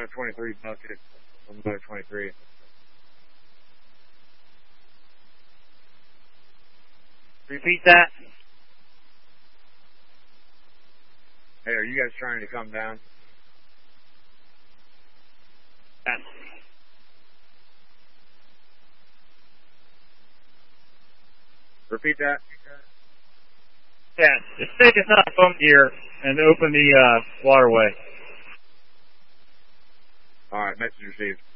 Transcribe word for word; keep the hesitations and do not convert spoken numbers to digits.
line of twenty-three bucket on the twenty-three. Repeat that. Hey, are you guys trying to come down? Yes. Repeat that. Yes. Just take us up from here and open the uh, waterway. All right, message received.